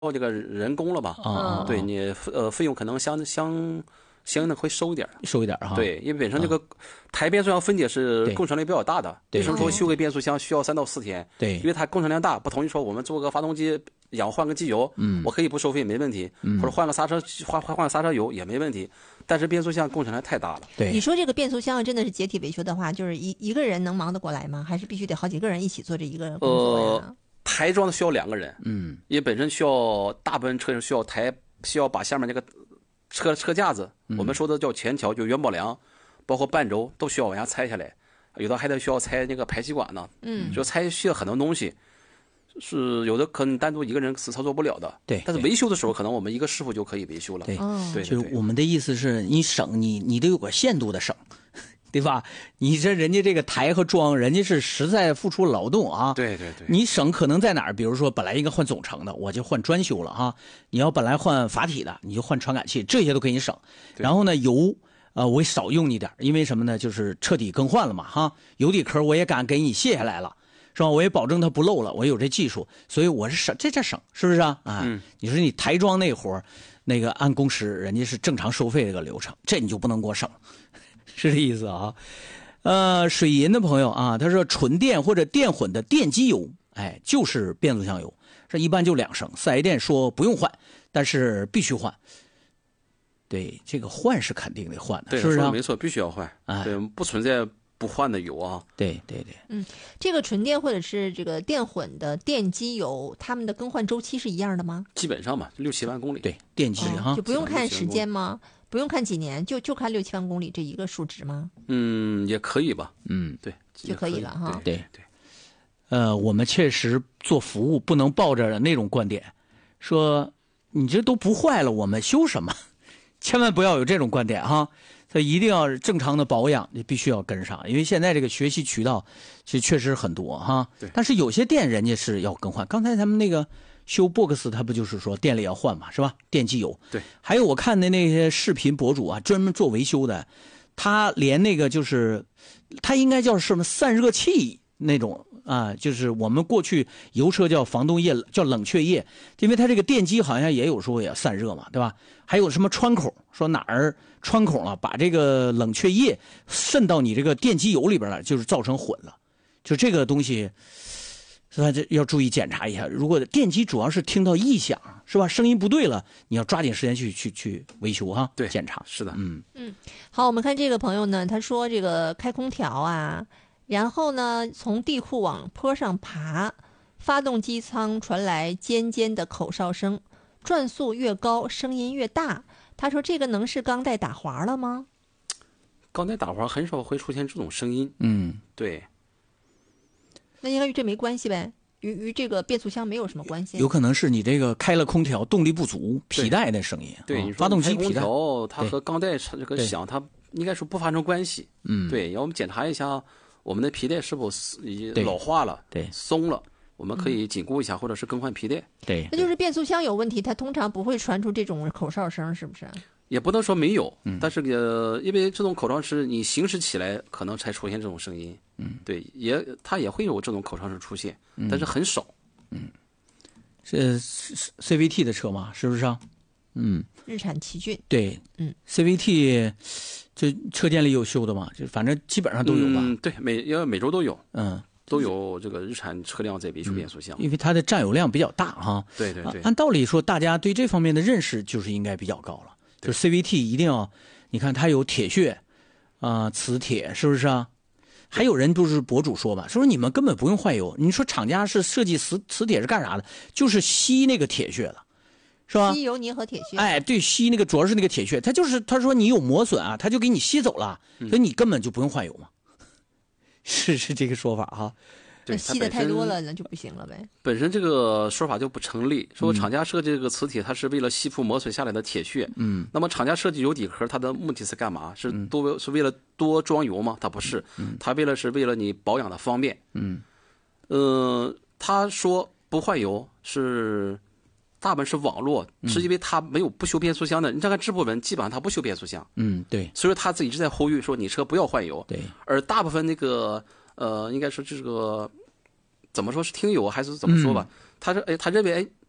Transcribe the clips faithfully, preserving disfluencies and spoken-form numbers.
这个人工了吧？ 啊， 对你呃费用可能相相相应的会收一点， 收一点哈。 对，因为本身这个台变速箱分解是工程量比较大的，为什么说修个变速箱需要三到四天？ 对， 因为它工程量大，不同于说我们做个发动机氧换个机油，嗯，我可以不收费没问题，嗯，或者换个刹车换换换个刹车油也没问题。但是变速箱工程量太大了。 对， 你说这个变速箱真的是解体维修的话，就是一一个人能忙得过来吗？还是必须得好几个人一起做这一个工作呀？ 呃，台装的需要两个人， 嗯， 因为本身需要大部分车需要台需要把下面那个车车架子， 嗯、 我们说的叫前桥，就元宝梁，包括半轴都需要往下拆下来，有的还得需要拆那个排气管呢， 嗯， 就拆需要很多东西。是有的可能单独一个人是操作不了的， 对。 但是维修的时候，可能我们一个师傅就可以维修了。 对， 哦、 对， 就是我们的意思是你省你你得有个限度的省，对吧？你这人家这个台和装，人家是实在付出劳动啊。 对对对。 你省可能在哪儿？比如说本来应该换总成的，我就换专修了哈。你要本来换阀体的，你就换传感器，这些都给你省。然后呢，油呃我少用一点，因为什么呢？就是彻底更换了嘛哈。油底壳我也敢给你卸下来了。是吧？我也保证它不漏了，我有这技术，所以我是省，这叫省，是不是啊？啊， 嗯、 你说你台装那活儿，那个按工时，人家是正常收费这个流程，这你就不能给我省，是这意思啊？呃，水银的朋友啊，他说纯电或者电混的电机油，哎，就是变速箱油，这一般就两升，四 S 店说不用换，但是必须换。对，这个换是肯定得换的，是不是、啊？ 没错，必须要换。 哎， 对，不存在不换的油啊。 对对对， 嗯，这个纯电或者是这个电混的电机油，它们的更换周期是一样的吗？ 基本上吧，六七万公里。 对，电机哈、 哦，就不用看时间吗？不用看几年，就就看六七万公里这一个数值吗？ 嗯，也可以吧。 嗯， 对， 就可以了哈。 对对对。 呃，我们确实做服务不能抱着那种观点，说你这都不坏了，我们修什么？千万不要有这种观点哈。它一定要正常的保养，你必须要跟上，因为现在这个学习渠道其实确实很多哈。 对。 但是有些店人家是要更换，刚才咱们那个修 box 他不就是说店里要换嘛，是吧？电机油。 对。 还有我看的那些视频博主啊，专门做维修的，他连那个就是他应该叫什么散热器那种啊，就是我们过去油车叫防冻液，叫冷却液，因为它这个电机好像也有时候也要散热嘛，对吧？还有什么穿孔，说哪儿穿孔了，把这个冷却液渗到你这个电机油里边了，就是造成混了。就这个东西，是吧？这要注意检查一下。如果电机主要是听到异响，是吧？声音不对了，你要抓紧时间去去去维修哈。 对， 检查是的。 嗯嗯，好，我们看这个朋友呢，他说这个开空调啊。然后呢，从地库往坡上爬，发动机舱传来尖尖的口哨声，转速越高，声音越大。他说：“这个能是钢带打滑了吗？” 钢带打滑很少会出现这种声音。 嗯， 对。 那应该与这没关系呗，与与这个变速箱没有什么关系。 有可能是你这个开了空调，动力不足，皮带的声音。 对， 哦、 你发动机皮带， 它和钢带这个响，它应该说不发生关系。 嗯， 对，要我们检查一下。我们的皮带是否已经老化了？ 对， 松了，我们可以紧固一下，嗯、或者是更换皮带。 对， 那就是变速箱有问题，它通常不会传出这种口哨声，是不是？ 也不能说没有， 嗯、 但是呃，因为这种口哨是你行驶起来可能才出现这种声音。 嗯， 对，也它也会有这种口哨声出现， 嗯、 但是很少。 嗯，是 C V T 的车吗？是不是啊？嗯， 日产奇骏。 对， 嗯 ，C V T。这车间里有修的吗？就反正基本上都有吧。 嗯，对，每因为每周都有， 嗯， 都有这个日产车辆在维修变速箱、 嗯，因为它的占有量比较大哈。 对对对、 啊。按道理说，大家对这方面的认识就是应该比较高了。就 C V T 一定要，你看它有铁屑啊、呃、磁铁，是不是啊？还有人不是博主说吧，说你们根本不用换油。你说厂家是设计磁磁铁是干啥的？就是吸那个铁屑的。是吧？ 吸油泥和铁屑。 哎，对，吸那个主要是那个铁屑，它就是他说你有磨损啊，他就给你吸走了， 嗯、 所以你根本就不用换油嘛。是是这个说法哈。 对， 吸的太多了那就不行了呗。 本身这个说法就不成立，说厂家设计这个磁铁，它是为了吸附磨损下来的铁屑。 嗯。 那么厂家设计油底壳，它的目的是干嘛？是多是为了多装油吗？它不是， 嗯、 它为了是为了你保养的方便。 嗯。 呃，他说不换油是。大部分是网络，是因为他没有不修变速箱的。嗯、你看看质博文，基本上他不修变速箱。 嗯，对。 所以说他自己一直在呼吁说你车不要换油。 对。 而大部分那个呃，应该说这个怎么说是听友还是怎么说吧？ 嗯、 他说哎，他认为哎，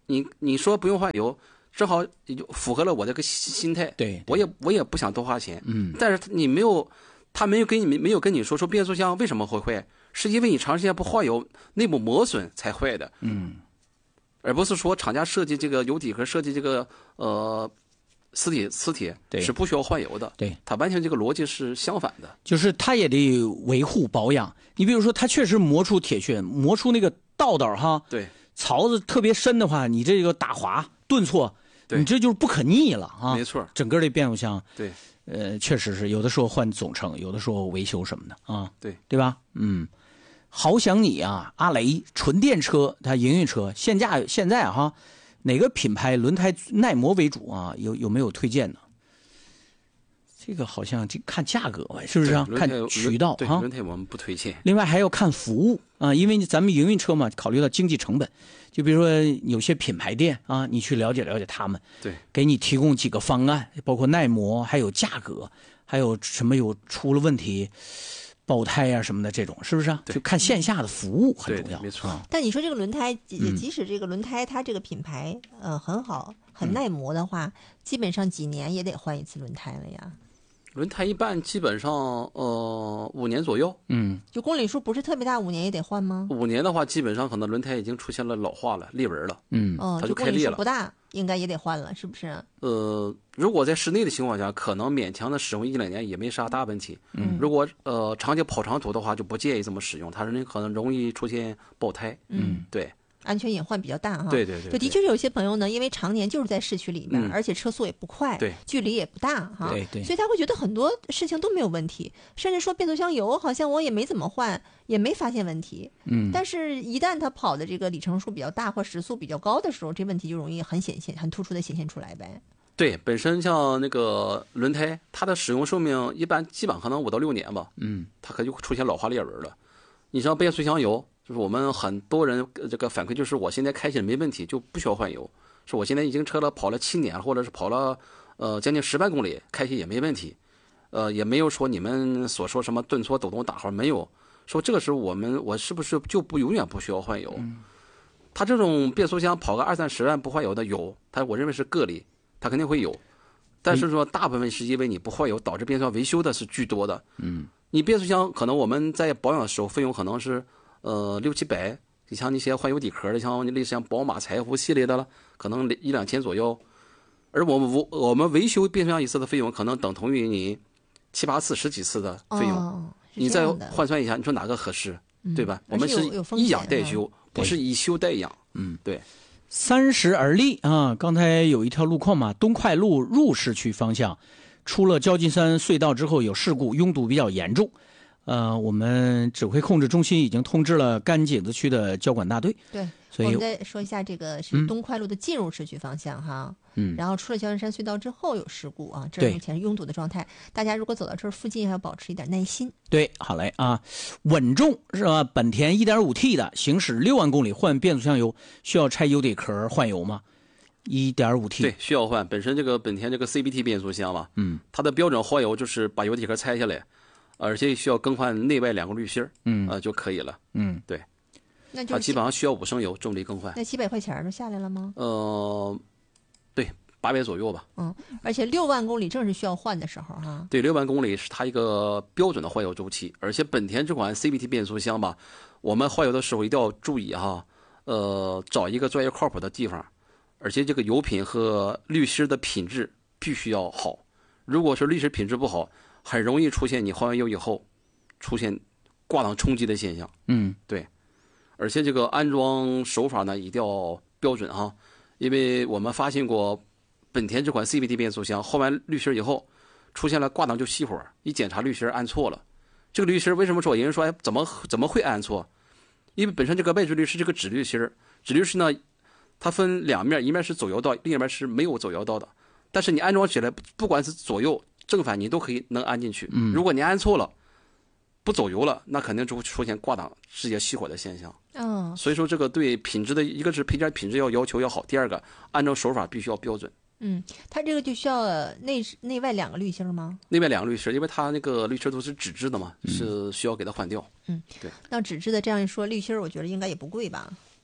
你你说不用换油，正好也就符合了我这个心态。 对，对我也我也不想多花钱。 嗯， 但是你没有，他没有跟你没有跟你说说变速箱为什么会坏，是因为你长时间不换油，内部磨损才坏的。 嗯， 而不是说厂家设计这个油底壳设计这个呃磁铁磁铁是不需要换油的。 对， 它完全这个逻辑是相反的。 就是它也得维护保养。你比如说，它确实磨出铁屑，磨出那个道道哈。 对。 槽子特别深的话，你这个打滑顿挫，你这就是不可逆了啊！ 没错， 整个这变速箱， 对， 呃，确实是有的时候换总成，有的时候维修什么的啊， 对， 对吧？嗯，好想你啊，阿雷，纯电车，它营运车，现价现在哈，哪个品牌轮胎耐磨为主啊？有有没有推荐的？这个好像看价格吧，是不是啊？看渠道对啊。 轮胎我们不推荐。 另外还要看服务啊，因为咱们营运车嘛，考虑到经济成本。就比如说有些品牌店啊，你去了解了解他们， 对， 给你提供几个方案，包括耐磨，还有价格，还有什么有出了问题爆胎啊什么的这种，是不是啊？就看线下的服务很重要， 没错。 但你说这个轮胎，即使这个轮胎它这个品牌呃很好，很耐磨的话，基本上几年也得换一次轮胎了呀。 轮胎一般基本上呃五年左右， 嗯， 就公里数不是特别大，五年也得换吗？ 五年的话，基本上可能轮胎已经出现了老化了、裂纹了， 嗯， 哦， 它就开公里裂了。 数不大，应该也得换了，是不是？ 呃，如果在室内的情况下，可能勉强的使用一两年也没啥大问题。 嗯， 如果呃长期跑长途的话，就不建议这么使用，它是可能容易出现爆胎。 嗯， 对。 安全隐患比较大哈， 对对对， 就的确是有些朋友呢，因为常年就是在市区里面， 嗯、 而且车速也不快， 对， 距离也不大哈， 对对， 所以他会觉得很多事情都没有问题，甚至说变速箱油好像我也没怎么换，也没发现问题， 嗯， 但是一旦他跑的这个里程数比较大或时速比较高的时候，这问题就容易很显现、很突出的显现出来呗。 对，本身像那个轮胎，它的使用寿命一般基本可能五到六年吧， 嗯， 它可就出现老化裂纹了。你像变速箱油。就是我们很多人这个反馈，就是我现在开起来没问题，就不需要换油。说我现在已经车了跑了七年了，或者是跑了呃将近十万公里，开起也没问题，呃也没有说你们所说什么顿挫、抖动、打滑没有。说这个时候我们我是不是就不永远不需要换油？ 嗯， 他这种变速箱跑个二三十万不换油的有，他我认为是个例，他肯定会有。但是说大部分是因为你不换油导致变速箱维修的是居多的。 嗯， 你变速箱可能我们在保养的时候费用可能是。呃，六七百，你像那些换油底壳的，像类似像宝马财富系列的了，可能一两千左右。而我们我们维修变速箱一次的费用，可能等同于你七八次、十几次的费用。 哦、 你再换算一下，你说哪个合适， 嗯、 对吧？ 我们是以养代修，不是以修代养。 嗯， 对。 三十而立啊！刚才有一条路况嘛，东快路入市区方向，出了焦金山隧道之后有事故，拥堵比较严重。呃，我们指挥控制中心已经通知了甘井子区的交管大队。 对， 所以我们再说一下，这个是东快路的进入市区方向哈。 嗯。 然后出了焦金山隧道之后有事故啊，这目前是拥堵的状态。大家如果走到这儿附近，还要保持一点耐心。 对，好嘞啊，稳重是吧？本田 一点五 T 的行驶六万公里换变速箱油，需要拆油底壳换油吗？一点五 T 对，需要换。本身这个本田这个 C V T 变速箱嘛， 嗯， 它的标准换油就是把油底壳拆下来。而且需要更换内外两个滤芯儿， 嗯啊、呃、就可以了， 嗯， 对， 那就它基本上需要五升油，重力更换。 那几百块钱就下来了吗？ 呃，对，八百左右吧。 嗯，而且六万公里正是需要换的时候哈。 对，六万公里是它一个标准的换油周期，而且本田这款 C V T 变速箱吧，我们换油的时候一定要注意哈，呃，找一个专业靠谱的地方，而且这个油品和滤芯的品质必须要好。如果是滤芯品质不好，很容易出现你换完油以后出现挂档冲击的现象。 嗯， 对，而且这个安装手法呢一定要标准哈，因为我们发现过本田这款 C V T 变速箱换完滤芯以后出现了挂档就熄火，一检查滤芯按错了。这个滤芯为什么说有人说哎怎么怎么会按错？因为本身这个外置滤是这个纸滤芯，纸滤芯呢它分两面，一面是走油道，另一面是没有走油道的。但是你安装起来不管是左右正反你都可以能安进去。 嗯， 如果你按错了，不走油了，那肯定就会出现挂档直接熄火的现象。 嗯， 所以说这个对品质的一个是配件品质要要求要好，第二个安装手法必须要标准。 嗯，它这个就需要内内外两个滤芯吗？ 内外两个滤芯，因为它那个滤芯都是纸质的嘛， 嗯、 是需要给它换掉。 嗯， 对。 那纸质的这样一说，滤芯我觉得应该也不贵吧？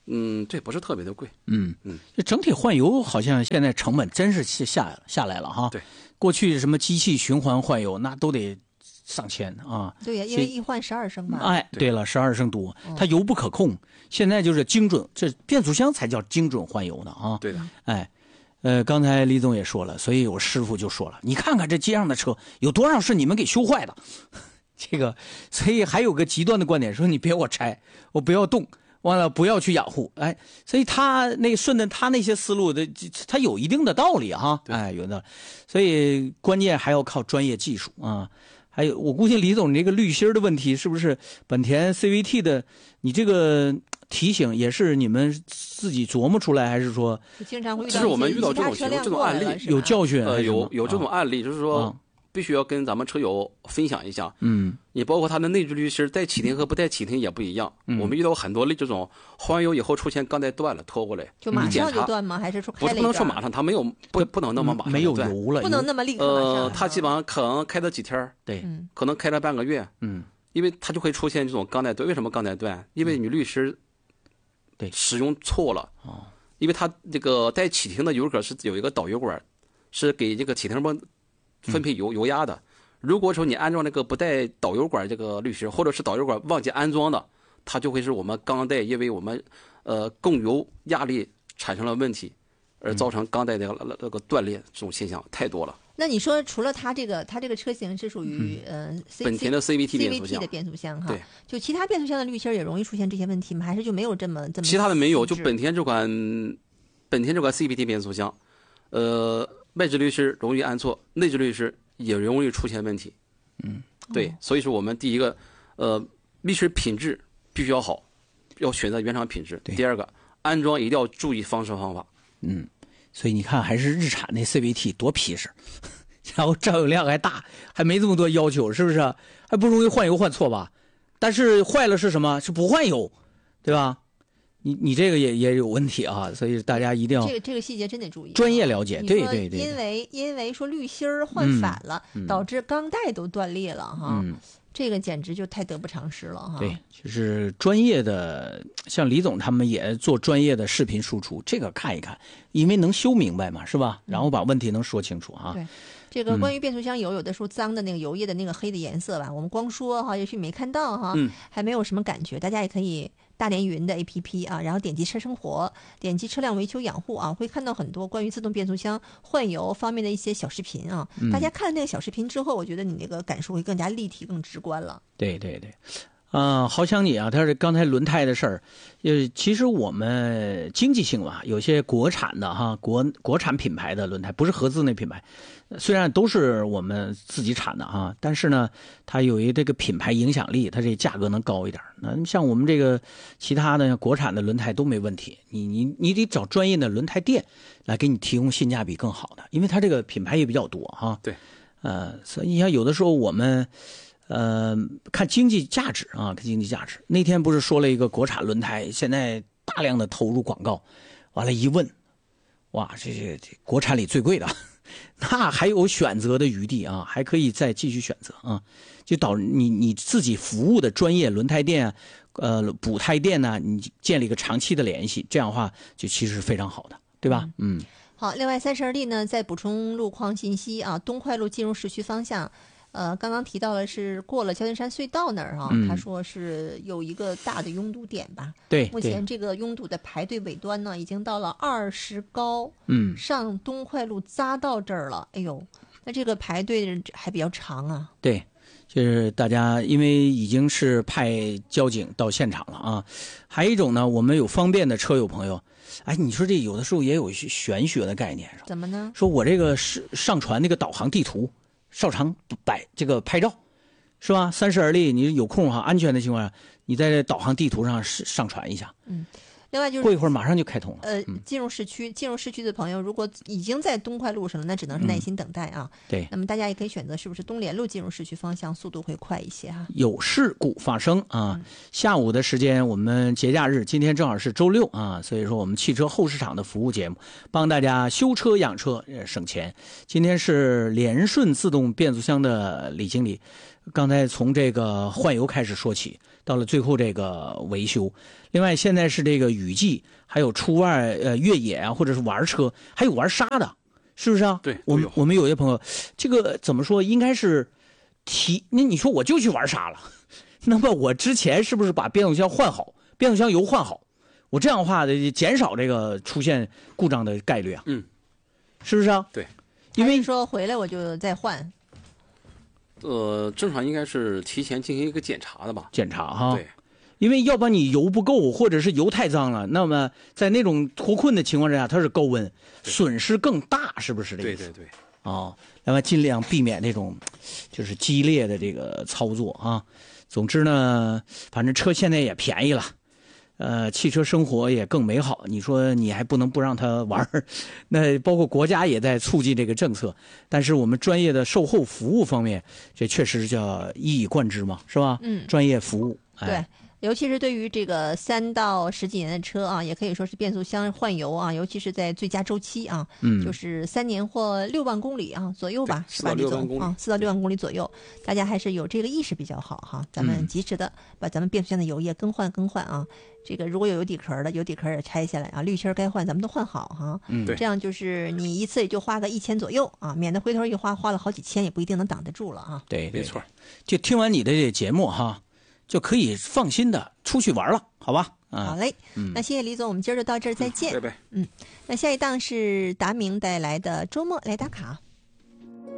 嗯，对，不是特别的贵。 嗯嗯， 这整体换油好像现在成本真是下下来了哈。 对，过去什么机器循环换油那都得上千啊。 对呀，因为一换十二升嘛。 哎，对了，十二升多，它油不可控。现在就是精准，这变速箱才叫精准换油呢啊。 对的， 哎。呃，刚才李总也说了，所以我师傅就说了，你看看这街上的车有多少是你们给修坏的，这个，所以还有个极端的观点说，你别我拆，我不要动，完了不要去养护，哎，所以他那顺着他那些思路的，他有一定的道理哈，哎，有的，所以关键还要靠专业技术啊。还有，我估计李总你这个滤芯的问题，是不是本田 C V T 的？你这个提醒也是你们自己琢磨出来，还是说经常会遇到？ 这是我们遇到这种这种案例， 有教训， 呃，有有这种案例，就是说、嗯、必须要跟咱们车友分享一下。 嗯， 你包括它的内置滤芯带启停和不带启停也不一样。 嗯、 我们遇到很多例这种换油以后出现钢带断了，拖过来就马上就断吗？还是说开了一段？ 不是不能说马上，它没有不不能那么马上没有油了， 不能那么立刻马上。 呃，它基本上可能开了几天， 对， 嗯、 可能开了半个月， 嗯。 因为它就会出现这种钢带断。为什么钢带断？因为你滤芯对使用错了。 哦， 因为它这个带启停的油格是有一个导油管，是给这个启停泵分配油、嗯、油压的。如果说你安装那个不带导油管这个滤芯，或者是导油管忘记安装的，它就会是我们钢带因为我们呃供油压力产生了问题，而造成钢带的那个断裂，这种现象太多了。 那你说，除了它这个，它这个车型是属于、嗯、呃本田的 C V T 变速箱的变速箱哈， 对， 就其他变速箱的滤芯也容易出现这些问题吗？还是就没有这么这么？ 其他的没有，就本田这款本田这款 C V T 变速箱，呃，外置滤芯容易安错，内置滤芯也容易出现问题。 嗯， 对， 哦、 所以说我们第一个，呃，滤芯品质必须要好，要选择原厂品质。第二个，安装一定要注意方式方法。 嗯。所以你看，还是日产那 C V T 多皮实，然后占有量还大，还没这么多要求，是不是？还不容易换油换错吧？但是坏了是什么？是不换油，对吧？你你这个也也有问题啊，所以大家一定要这个这个细节真得注意， 专业了解。对对对， 因为因为说滤芯换反了， 嗯、 导致钢带都断裂了哈。 嗯， 这个简直就太得不偿失了哈。 对，就是专业的，像李总他们也做专业的视频输出，这个看一看，因为能修明白嘛，是吧？然后把问题能说清楚啊。 对，这个关于变速箱油，有的时候脏的那个油液的那个黑的颜色吧，我们光说哈，也许没看到哈， 嗯、 还没有什么感觉。大家也可以大连云的 A P P 啊，然后点击车生活，点击车辆维修养护啊，会看到很多关于自动变速箱换油方面的一些小视频啊。 嗯、 大家看了那个小视频之后，我觉得你那个感受会更加立体、更直观了。 对对对。啊、呃，好想你啊！他是刚才轮胎的事儿，呃，其实我们经济性吧，有些国产的哈，国国产品牌的轮胎，不是合资那品牌，虽然都是我们自己产的哈，但是呢，它有一这个品牌影响力，它这价格能高一点。那像我们这个其他的国产的轮胎都没问题，你你你得找专业的轮胎店来给你提供性价比更好的，因为它这个品牌也比较多哈。 对， 呃，所以你像有的时候我们。呃，看经济价值啊，看经济价值。那天不是说了一个国产轮胎，现在大量的投入广告，完了，一问，哇，这这这国产里最贵的，那还有选择的余地啊，还可以再继续选择啊。就导你你自己服务的专业轮胎店，呃，补胎店呢，你建立一个长期的联系，这样的话就其实是非常好的，对吧？嗯。 嗯好，另外三十而立呢，再补充路况信息啊，东快路进入市区方向。呃，刚刚提到了是过了焦金山隧道那儿哈、啊， 嗯、 他说是有一个大的拥堵点吧？ 对， 目前这个拥堵的排队尾端呢，已经到了二十高， 嗯， 上东快路匝道这儿了。哎呦，那这个排队还比较长啊。 对，就是大家因为已经是派交警到现场了啊，还有一种呢，我们有方便的车友朋友，哎，你说这有的时候也有玄学的概念， 怎么呢？ 说我这个是上传那个导航地图。照常摆这个拍照，是吧？三十而立，你有空哈，安全的情况下，你在导航地图上上传一下。 嗯，另外就是过一会儿马上就开通了。 呃，进入市区，进入市区的朋友，如果已经在东快路上了，那只能是耐心等待啊。 嗯、对。 那么大家也可以选择是不是东联路进入市区方向，速度会快一些哈。 有事故发生啊！ 嗯、 下午的时间，我们节假日，今天正好是周六啊，所以说我们汽车后市场的服务节目，帮大家修车养车省钱。今天是联顺自动变速箱的李经理。 刚才从这个换油开始说起，到了最后这个维修。另外，现在是这个雨季，还有出外呃越野啊，或者是玩车，还有玩沙的，是不是啊？ 对， 我们我们有些朋友，这个怎么说？应该是提那你说我就去玩沙了，那么我之前是不是把变速箱换好，变速箱油换好？我这样的话减少这个出现故障的概率啊。 嗯， 是不是啊？ 对， 因为说回来我就再换。 呃，正常应该是提前进行一个检查的吧？ 检查哈， 对， 因为要不然你油不够，或者是油太脏了，那么在那种脱困的情况之下，它是高温，损失更大，是不是这个意思？ 对对对。 哦，那么尽量避免这种就是激烈的这个操作啊。总之呢，反正车现在也便宜了。呃，汽车生活也更美好，你说你还不能不让他玩儿？那包括国家也在促进这个政策，但是我们专业的售后服务方面，这确实叫一以贯之嘛，是吧？ 嗯， 专业服务， 哎、对。尤其是对于这个三到十几年的车啊，也可以说是变速箱换油啊，尤其是在最佳周期啊， 嗯， 就是三年或六万公里啊左右吧，是吧？ 四到六万公里啊，四到六万公里左右，大家还是有这个意识比较好哈。咱们及时的把咱们变速箱的油液更换更换啊。这个如果有油底壳的，油底壳也拆下来啊，滤芯该换咱们都换好哈。 嗯， 对， 这样就是你一次也就花个一千左右啊，免得回头一花花了好几千，也不一定能挡得住了啊。 对， 没错。 就听完你的这个节目哈，就可以放心的出去玩了，好吧？啊， 好嘞， 嗯， 那谢谢李总，我们今儿就到这儿，再见。 拜拜。 嗯，那下一档是达明带来的周末来打卡。